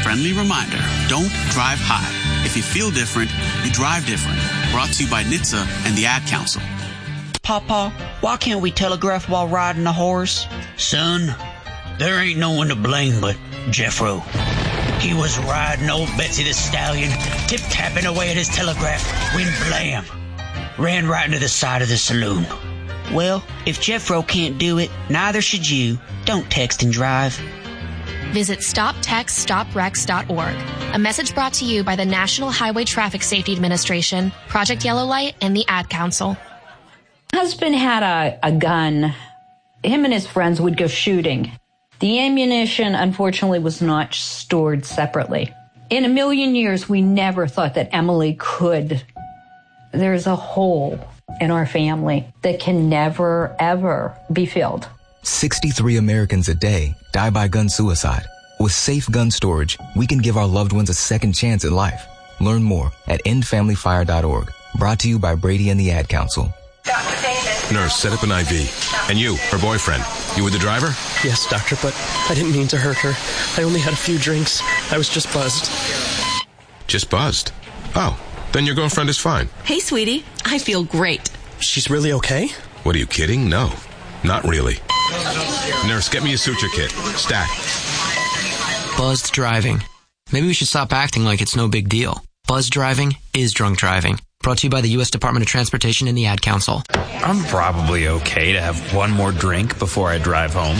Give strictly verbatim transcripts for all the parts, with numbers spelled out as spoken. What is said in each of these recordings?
friendly reminder, don't drive high. If you feel different, you drive different. Brought to you by N H T S A and the Ad Council. Papa, why can't we telegraph while riding a horse? Son, there ain't no one to blame but Jeffro. He was riding old Betsy the Stallion, tip-tapping away at his telegraph, when blam, ran right into the side of the saloon. Well, if Jeffro can't do it, neither should you. Don't text and drive. Visit stop text stop wrecks dot org. A message brought to you by the National Highway Traffic Safety Administration, Project Yellow Light, and the Ad Council. Husband had a, a gun. Him and his friends would go shooting. The ammunition, unfortunately, was not stored separately. In a million years, we never thought that Emily could. There's a hole in our family that can never, ever be filled. sixty-three Americans a day die by gun suicide. With safe gun storage, we can give our loved ones a second chance at life. Learn more at end family fire dot org. Brought to you by Brady and the Ad Council. Nurse, set up an I V. And you, her boyfriend, you were the driver? Yes, doctor, but I didn't mean to hurt her. I only had a few drinks. I was just buzzed. Just buzzed? Oh, then your girlfriend is fine. Hey, sweetie. I feel great. She's really okay? What, are you kidding? No, not really. Nurse, get me a suture kit. Stat. Buzzed driving. Maybe we should stop acting like it's no big deal. Buzzed driving is drunk driving. Brought to you by the U S Department of Transportation and the Ad Council. I'm probably okay to have one more drink before I drive home.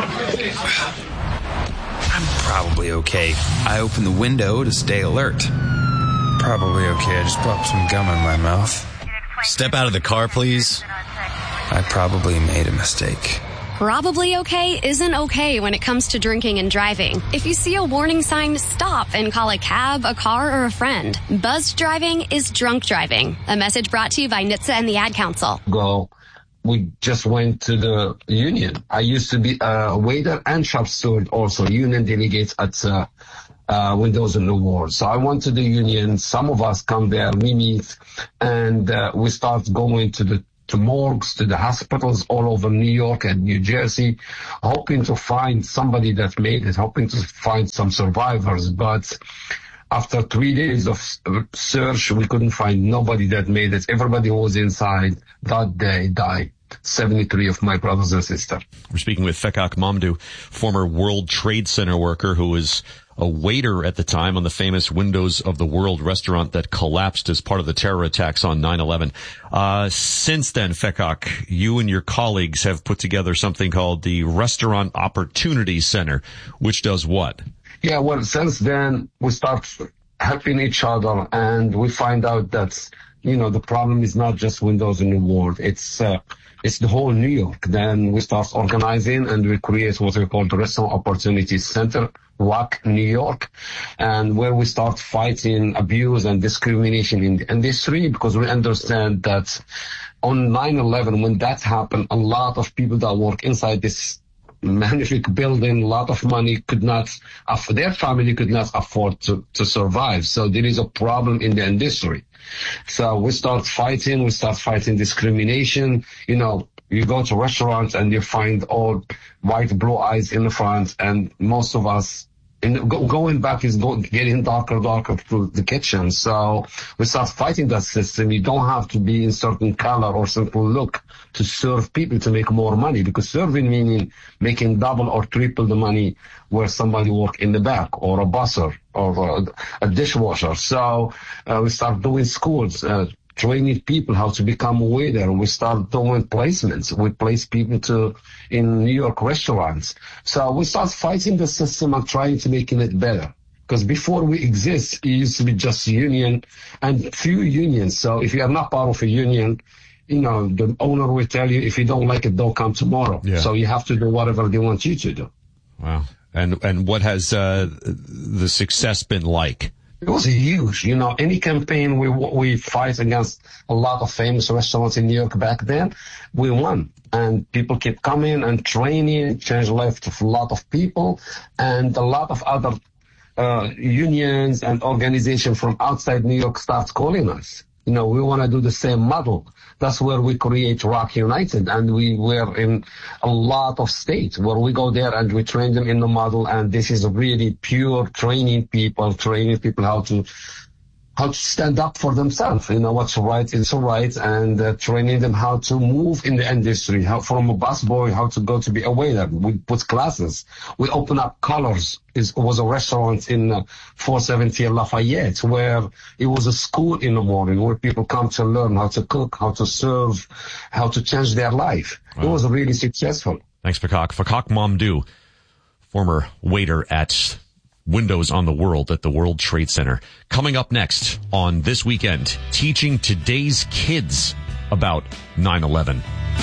I'm probably okay. I open the window to stay alert. Probably okay. I just popped some gum in my mouth. Step out of the car, please. I probably made a mistake. Probably okay isn't okay when it comes to drinking and driving. If you see a warning sign, stop and call a cab, a car, or a friend. Buzzed driving is drunk driving. A message brought to you by N H T S A and the Ad Council. Go. We just went to the union. I used to be a waiter and shop steward, also union delegates at uh, uh, Windows and the World. So I went to the union. Some of us come there, we meet, and uh, we start going to the to morgues, to the hospitals all over New York and New Jersey, hoping to find somebody that made it, hoping to find some survivors. But after three days of search, we couldn't find nobody that made it. Everybody who was inside that day died. seventy-three of my brothers and sisters. We're speaking with Fekak Mamdouh, former World Trade Center worker who was a waiter at the time on the famous Windows of the World restaurant that collapsed as part of the terror attacks on nine eleven. Uh, since then, Fekak, you and your colleagues have put together something called the Restaurant Opportunity Center, which does what? Yeah, well, since then, we start helping each other, and we find out that, you know, the problem is not just Windows in the World. It's uh, it's the whole New York. Then we start organizing, and we create what we call the Restaurant Opportunity Center, W A C New York, and where we start fighting abuse and discrimination in the industry, because we understand that on nine eleven, when that happened, a lot of people that work inside this magnificent building, a lot of money could not, their family could not afford to, to survive. So there is a problem in the industry. So we start fighting, we start fighting discrimination. You know, you go to restaurants and you find all white blue eyes in the front, and most of us, in, go, going back is go, getting darker, darker through the kitchen. So we start fighting that system. You don't have to be in certain color or certain look to serve people to make more money, because serving meaning making double or triple the money where somebody work in the back, or a busser, or a, a dishwasher. So uh, we start doing schools, uh, training people how to become a waiter. We start doing placements. We place people to in New York restaurants. So we start fighting the system and trying to making it better. Because before we exist, it used to be just union and few unions. So if you are not part of a union, you know, the owner will tell you, if you don't like it, don't come tomorrow. Yeah. So you have to do whatever they want you to do. Wow. And and what has uh, the success been like? It was huge. You know, any campaign we we fight against a lot of famous restaurants in New York back then, we won. And people keep coming and training, changed the life of a lot of people, and a lot of other uh, unions and organizations from outside New York start calling us. You know, we want to do the same model. That's where we create Rock United, and we were in a lot of states where we go there and we train them in the model, and this is really pure training people, training people how to how to stand up for themselves, you know, what's right is right, and uh, training them how to move in the industry, how from a busboy, how to go to be a waiter. We put classes. We open up Colors. It was a restaurant in uh, four seventy Lafayette, where it was a school in the morning where people come to learn how to cook, how to serve, how to change their life. Wow. It was really successful. Thanks, Fakak. Fakak Mamdouh, former waiter at Windows on the World at the World Trade Center. Coming up next on This Weekend, teaching today's kids about nine eleven.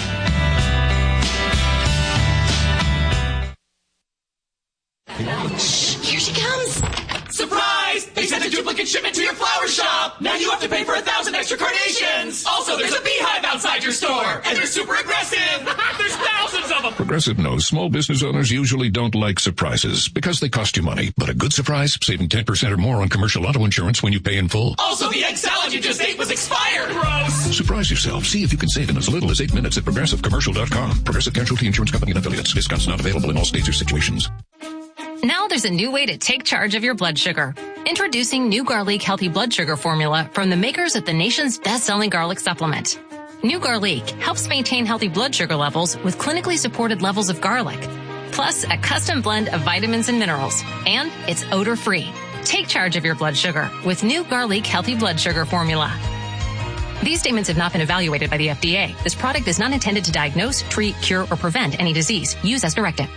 Shh, here she comes. Surprise! They sent a duplicate shipment to your flower shop. Now you have to pay for a thousand extra carnations. Also, there's a beehive outside your store, and they're super aggressive. There's thousands of them. Progressive knows small business owners usually don't like surprises because they cost you money. But a good surprise, saving ten percent or more on commercial auto insurance when you pay in full. Also, the egg salad you just ate was expired. Gross. Surprise yourself. See if you can save in as little as eight minutes at progressive commercial dot com. Progressive Casualty Insurance Company and affiliates. Discounts not available in all states or situations. Now there's a new way to take charge of your blood sugar. Introducing New Garlic Healthy Blood Sugar Formula from the makers of the nation's best-selling garlic supplement. New Garlic helps maintain healthy blood sugar levels with clinically supported levels of garlic, plus a custom blend of vitamins and minerals, and it's odor-free. Take charge of your blood sugar with New Garlic Healthy Blood Sugar Formula. These statements have not been evaluated by the F D A. This product is not intended to diagnose, treat, cure, or prevent any disease. Use as directed.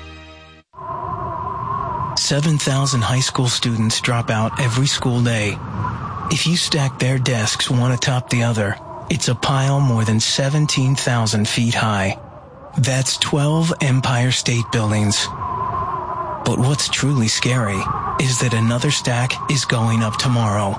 seven thousand high school students drop out every school day. If you stack their desks one atop the other, it's a pile more than seventeen thousand feet high. That's twelve Empire State Buildings. But what's truly scary is that another stack is going up tomorrow.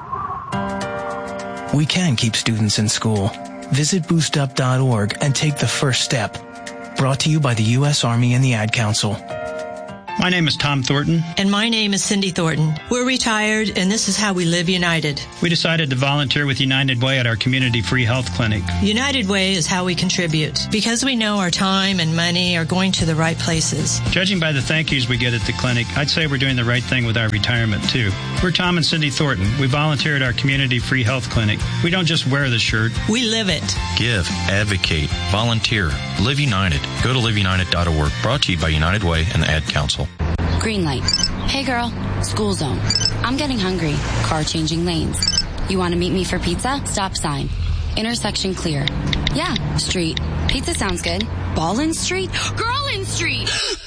We can keep students in school. Visit boost up dot org and take the first step. Brought to you by the U S Army and the Ad Council. My name is Tom Thornton. And my name is Cindy Thornton. We're retired, and this is how we live United. We decided to volunteer with United Way at our community free health clinic. United Way is how we contribute, because we know our time and money are going to the right places. Judging by the thank yous we get at the clinic, I'd say we're doing the right thing with our retirement, too. We're Tom and Cindy Thornton. We volunteer at our community free health clinic. We don't just wear the shirt. We live it. Give, advocate, volunteer, live United. Go to live united dot org. Brought to you by United Way and the Ad Council. Green light. Hey girl, school zone. I'm getting hungry. Car changing lanes. You want to meet me for pizza? Stop sign. Intersection clear. Yeah, street. Pizza sounds good. Ballin Street? Girlin Street!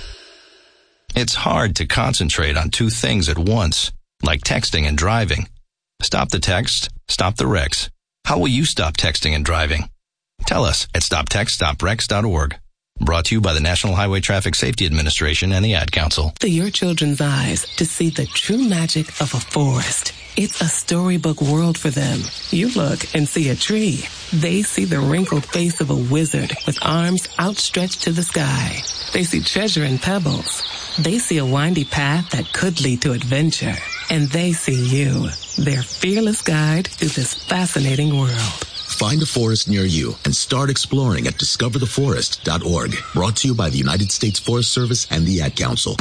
It's hard to concentrate on two things at once, like texting and driving. Stop the text, stop the wrecks. How will you stop texting and driving? Tell us at stop text stop wrecks dot org. Brought to you by the National Highway Traffic Safety Administration and the Ad Council. To your children's eyes to see the true magic of a forest. It's a storybook world for them. You look and see a tree. They see the wrinkled face of a wizard with arms outstretched to the sky. They see treasure in pebbles. They see a windy path that could lead to adventure. And they see you, their fearless guide through this fascinating world. Find a forest near you and start exploring at discover the forest dot org. Brought to you by the United States Forest Service and the Ad Council.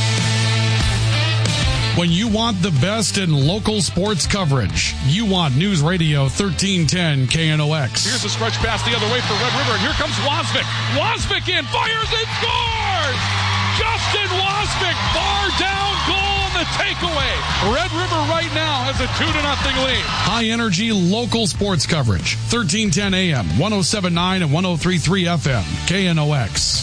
When you want the best in local sports coverage, you want News Radio thirteen ten K N O X. Here's a stretch pass the other way for Red River, and here comes Wasvik. Wasvik in, fires and scores! Justin Wasvik, far down goal on the takeaway. Red River right now has a two to nothing lead. High energy local sports coverage. thirteen ten A M, one oh seven point nine and one oh three point three F M. K N O X.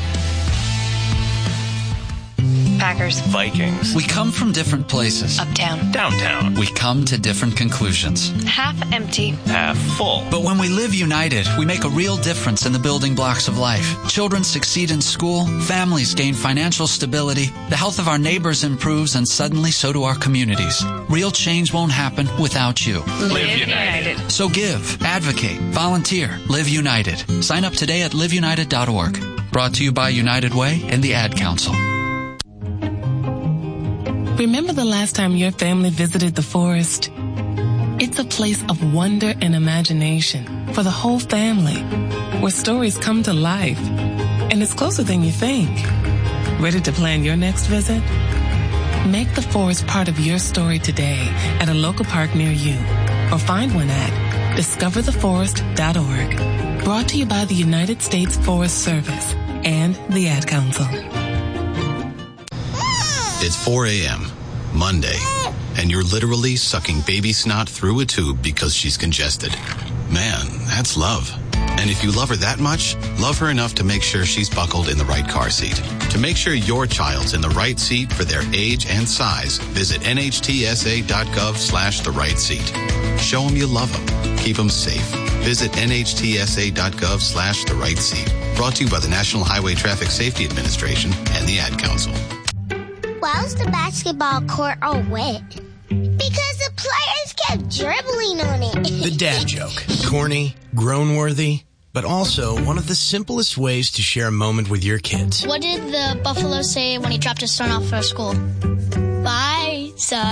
Packers. Vikings. We come from different places. Uptown. Downtown. We come to different conclusions. Half empty. Half full. But when we live united, we make a real difference in the building blocks of life. Children succeed in school, families gain financial stability, the health of our neighbors improves, and suddenly so do our communities. Real change won't happen without you. Live United. So give, advocate, volunteer, live united. Sign up today at live united dot org. Brought to you by United Way and the Ad Council. Remember the last time your family visited the forest? It's a place of wonder and imagination for the whole family, where stories come to life. And it's closer than you think. Ready to plan your next visit? Make the forest part of your story today at a local park near you, or find one at discover the forest dot org. Brought to you by the United States Forest Service and the Ad Council. It's four a.m., Monday, and you're literally sucking baby snot through a tube because she's congested. Man, that's love. And if you love her that much, love her enough to make sure she's buckled in the right car seat. To make sure your child's in the right seat for their age and size, visit N H T S A dot gov slash the right seat. Show them you love them. Keep them safe. Visit N H T S A dot gov slash the right seat. Brought to you by the National Highway Traffic Safety Administration and the Ad Council. Why's the basketball court all wet? Because the players kept dribbling on it. The dad joke. Corny, groan-worthy, but also one of the simplest ways to share a moment with your kids. What did the buffalo say when he dropped his son off for school? Bye,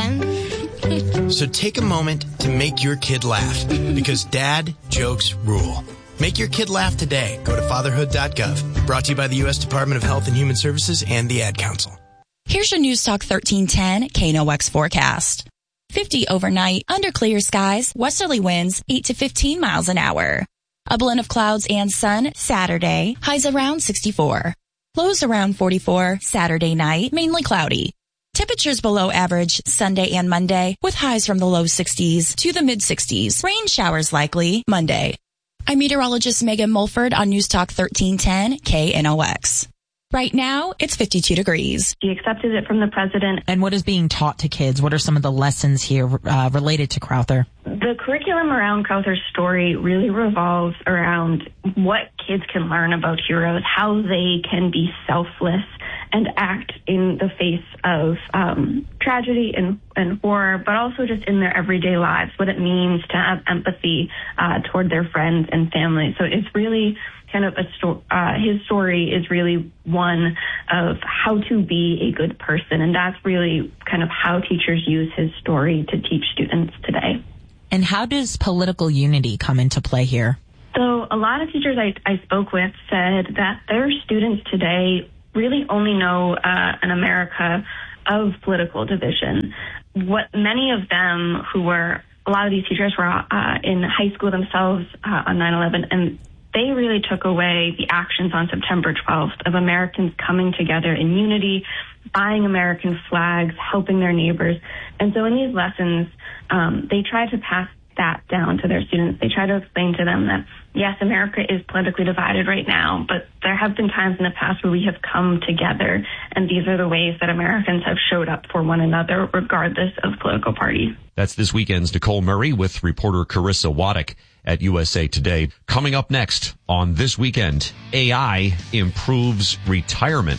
son. So take a moment to make your kid laugh, because dad jokes rule. Make your kid laugh today. Go to fatherhood dot gov. Brought to you by the U S Department of Health and Human Services and the Ad Council. Here's your News Talk thirteen ten K N O X forecast. fifty overnight, under clear skies, westerly winds eight to fifteen miles an hour. A blend of clouds and sun Saturday, highs around sixty-four. Lows around forty-four Saturday night, mainly cloudy. Temperatures below average Sunday and Monday, with highs from the low sixties to the mid sixties. Rain showers likely Monday. I'm meteorologist Megan Mulford on News Talk thirteen ten K N O X. Right now, it's fifty-two degrees. He accepted it from the president. And what is being taught to kids? What are some of the lessons here uh, related to Crowther? The curriculum around Crowther's story really revolves around what kids can learn about heroes, how they can be selfless and act in the face of um, tragedy and, and horror, but also just in their everyday lives, what it means to have empathy uh, toward their friends and family. So it's really kind of a sto- uh, his story is really one of how to be a good person, and that's really kind of how teachers use his story to teach students today. And how does political unity come into play here? So a lot of teachers I, I spoke with said that their students today really only know uh, an America of political division. What many of them who were, a lot of these teachers were uh, in high school themselves uh, on nine eleven, and they really took away the actions on September twelfth of Americans coming together in unity, buying American flags, helping their neighbors. And so in these lessons, um, they try to pass that down to their students. They try to explain to them that, yes, America is politically divided right now, but there have been times in the past where we have come together, and these are the ways that Americans have showed up for one another, regardless of political party. That's this weekend's Nicole Murray with reporter Carissa Waddick at U S A Today. Coming up next on This Weekend, A I improves retirement.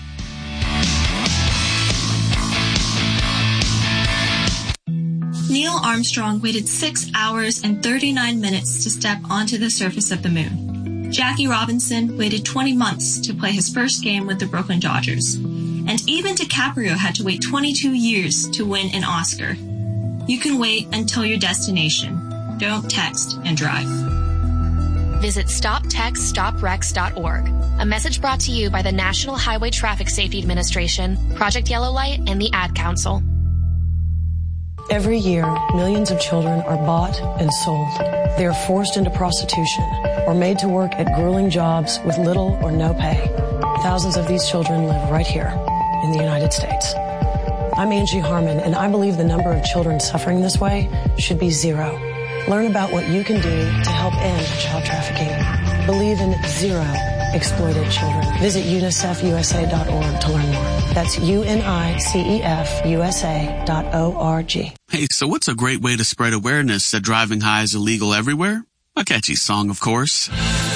Neil Armstrong waited six hours and thirty-nine minutes to step onto the surface of the moon. Jackie Robinson waited twenty months to play his first game with the Brooklyn Dodgers. And even DiCaprio had to wait twenty-two years to win an Oscar. You can wait until your destination. Don't text and drive. Visit stop text stop wrecks dot org. A message brought to you by the National Highway Traffic Safety Administration, Project Yellow Light, and the Ad Council. Every year, millions of children are bought and sold. They are forced into prostitution or made to work at grueling jobs with little or no pay. Thousands of these children live right here in the United States. I'm Angie Harmon, and I believe the number of children suffering this way should be zero. Learn about what you can do to help end child trafficking. Believe in zero exploited children. Visit unicef u s a dot org to learn more. That's U N I C E F U S A dot O R G. Hey, so what's a great way to spread awareness that driving high is illegal everywhere? A catchy song, of course.